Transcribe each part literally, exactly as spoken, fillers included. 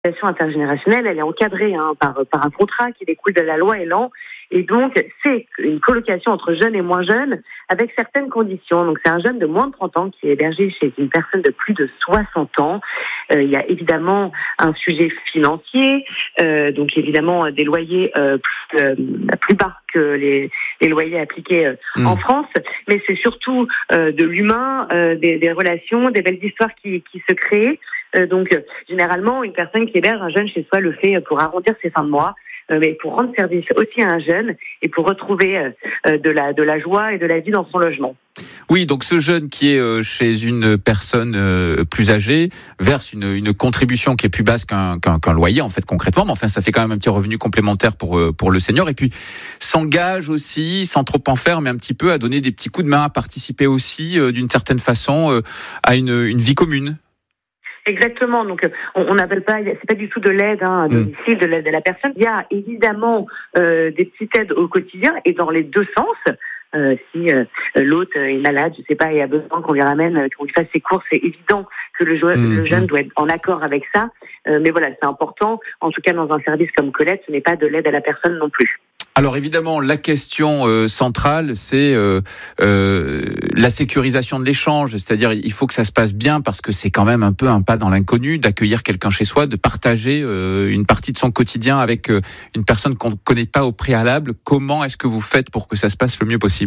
colocation intergénérationnelle, elle est encadrée hein, par, par un contrat qui découle de la loi Elan. Et donc, c'est une colocation entre jeunes et moins jeunes avec certaines conditions. Donc, c'est un jeune de moins de trente ans qui est hébergé chez une personne de plus de soixante ans. Euh, il y a évidemment un sujet financier, euh, donc évidemment des loyers euh, plus, euh, plus bas que les, les loyers appliqués euh, mmh. en France. Mais c'est surtout euh, de l'humain, euh, des, des relations, des belles histoires qui, qui se créent. Euh, donc, généralement, une personne qui héberge un jeune chez soi le fait pour arrondir ses fins de mois, euh, mais pour rendre service aussi à un jeune et pour retrouver euh, de la de la joie et de la vie dans son logement. Oui, donc ce jeune qui est chez une personne plus âgée verse une, une contribution qui est plus basse qu'un, qu'un, qu'un loyer, en fait, concrètement. Mais enfin, ça fait quand même un petit revenu complémentaire pour, pour le senior. Et puis, s'engage aussi, sans trop en faire, mais un petit peu, à donner des petits coups de main, à participer aussi, d'une certaine façon, à une, une vie commune. Exactement. Donc, on n'appelle pas, c'est pas du tout de l'aide hein, à domicile, de l'aide à la personne. Il y a évidemment euh, des petites aides au quotidien et dans les deux sens. Euh, si euh, l'autre est malade, je sais pas, et a besoin qu'on lui ramène, euh, qu'on lui fasse ses courses, c'est évident que le, jou- mmh. le jeune doit être en accord avec ça. Euh, mais voilà, c'est important. En tout cas, dans un service comme Colette, ce n'est pas de l'aide à la personne non plus. Alors évidemment, la question euh, centrale, c'est euh, euh, la sécurisation de l'échange. C'est-à-dire, il faut que ça se passe bien parce que c'est quand même un peu un pas dans l'inconnu d'accueillir quelqu'un chez soi, de partager euh, une partie de son quotidien avec euh, une personne qu'on ne connaît pas au préalable. Comment est-ce que vous faites pour que ça se passe le mieux possible ?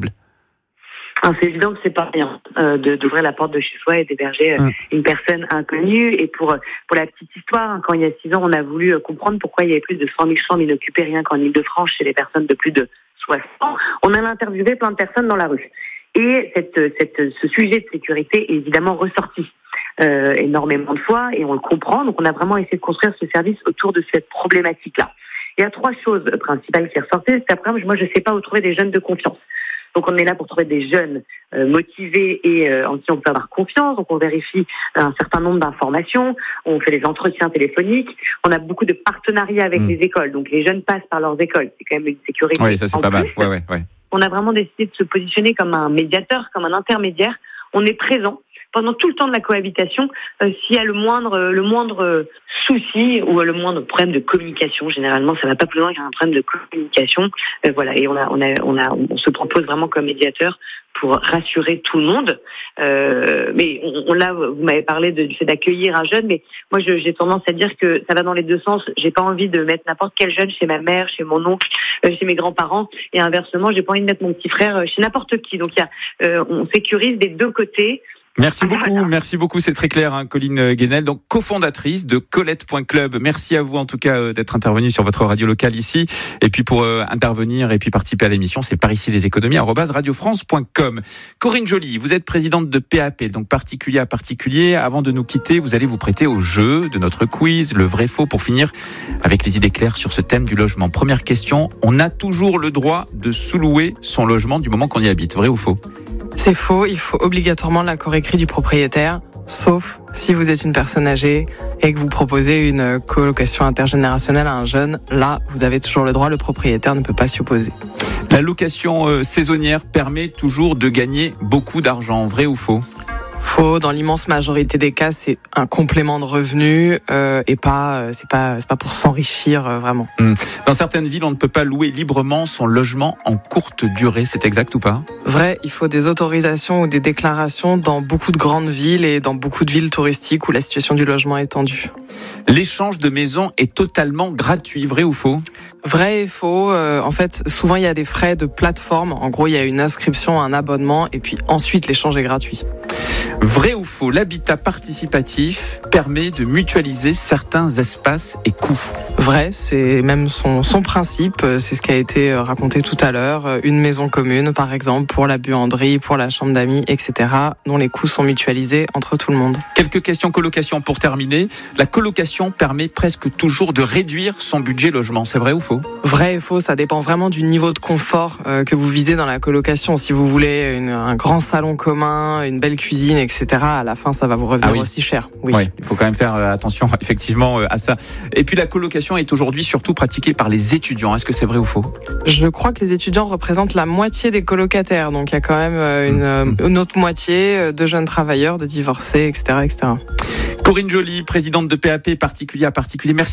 Alors, c'est évident que c'est pas rien euh, de, d'ouvrir la porte de chez soi et d'héberger euh, une personne inconnue. Et pour pour la petite histoire, hein, quand il y a six ans, on a voulu euh, comprendre pourquoi il y avait plus de cent mille chambres inoccupées rien qu'en Île-de-France chez les personnes de plus de soixante ans. On a interviewé plein de personnes dans la rue. Et cette, cette, ce sujet de sécurité est évidemment ressorti euh, énormément de fois et on le comprend. Donc, on a vraiment essayé de construire ce service autour de cette problématique-là. Il y a trois choses principales qui ressortaient. C'est après, moi, je ne sais pas où trouver des jeunes de confiance. Donc, on est là pour trouver des jeunes euh, motivés et euh, en qui on peut avoir confiance. Donc, on vérifie un certain nombre d'informations. On fait des entretiens téléphoniques. On a beaucoup de partenariats avec mmh. les écoles. Donc, les jeunes passent par leurs écoles. C'est quand même une sécurité. Oui, ça, c'est pas mal. Ouais, ouais, ouais. On a vraiment décidé de se positionner comme un médiateur, comme un intermédiaire. On est présent pendant tout le temps de la cohabitation. Euh, s'il y a le moindre, le moindre souci ou le moindre problème de communication, généralement, ça va pas plus loin qu'un problème de communication. Euh, voilà, et on a, on a, on a, on se propose vraiment comme médiateur pour rassurer tout le monde. Euh, mais on, on là, vous m'avez parlé de, du fait d'accueillir un jeune, mais moi, je, j'ai tendance à dire que ça va dans les deux sens. J'ai pas envie de mettre n'importe quel jeune chez ma mère, chez mon oncle, euh, chez mes grands-parents, et inversement, j'ai pas envie de mettre mon petit frère chez n'importe qui. Donc, il y a, euh, on sécurise des deux côtés. Merci beaucoup, merci beaucoup, c'est très clair, hein, Colline Guénel, donc cofondatrice de Colette point club. Merci à vous en tout cas euh, d'être intervenue sur votre radio locale ici. Et puis pour euh, intervenir et puis participer à l'émission, c'est par ici les économies arobase radio france point com. Corinne Joly, vous êtes présidente de P A P, donc particulier à particulier. Avant de nous quitter, vous allez vous prêter au jeu de notre quiz, le vrai faux, pour finir avec les idées claires sur ce thème du logement. Première question, on a toujours le droit de sous-louer son logement du moment qu'on y habite, vrai ou faux ? C'est faux, il faut obligatoirement l'accord écrit du propriétaire, sauf si vous êtes une personne âgée et que vous proposez une colocation intergénérationnelle à un jeune. Là, vous avez toujours le droit, le propriétaire ne peut pas s'y opposer. La location euh, saisonnière permet toujours de gagner beaucoup d'argent, vrai ou faux ? Faux, dans l'immense majorité des cas, c'est un complément de revenu euh, et pas, euh, c'est pas, c'est pas pour s'enrichir euh, vraiment. Mmh. Dans certaines villes, on ne peut pas louer librement son logement en courte durée, c'est exact ou pas ? Vrai, il faut des autorisations ou des déclarations dans beaucoup de grandes villes et dans beaucoup de villes touristiques où la situation du logement est tendue. L'échange de maison est totalement gratuit, vrai ou faux ? Vrai et faux. Euh, en fait, souvent il y a des frais de plateforme. En gros, il y a une inscription, un abonnement, et puis ensuite l'échange est gratuit. Vrai ou faux, l'habitat participatif permet de mutualiser certains espaces et coûts. Vrai, c'est même son, son principe, c'est ce qui a été raconté tout à l'heure. Une maison commune, par exemple, pour la buanderie, pour la chambre d'amis, et cetera, dont les coûts sont mutualisés entre tout le monde. Quelques questions colocation pour terminer. La colocation permet presque toujours de réduire son budget logement, c'est vrai ou faux ? Vrai et faux, ça dépend vraiment du niveau de confort euh, que vous visez dans la colocation. Si vous voulez une, un grand salon commun, une belle cuisine, et cetera, à la fin, ça va vous revenir ah oui. aussi cher. Oui. oui, il faut quand même faire attention effectivement à ça. Et puis la colocation est aujourd'hui surtout pratiquée par les étudiants. Est-ce que c'est vrai ou faux ? Je crois que les étudiants représentent la moitié des colocataires. Donc il y a quand même une, mmh. une autre moitié de jeunes travailleurs, de divorcés, et cetera, et cetera. Corinne Joly, présidente de P A P particulier à particulier. Merci.